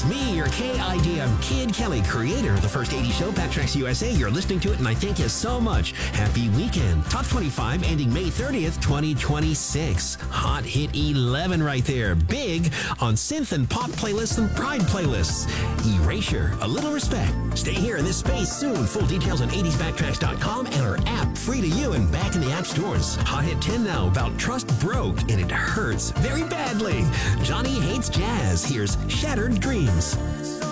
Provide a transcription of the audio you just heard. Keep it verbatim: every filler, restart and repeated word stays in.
It's me, your K I D M Kid Kelly, creator of the first eighties show, Backtracks U S A. You're listening to it, and I thank you so much. Happy weekend. Top twenty-five ending May thirtieth, twenty twenty-six. Hot Hit eleven right there. Big on synth and pop playlists and pride playlists. Erasure, A Little Respect. Stay here in this space soon. Full details on eighties backtracks dot com and our app, free to you and back in the app stores. Hot Hit ten now, about trust broke, and it hurts very badly. Johnny Hates Jazz. Here's Shattered Dreams.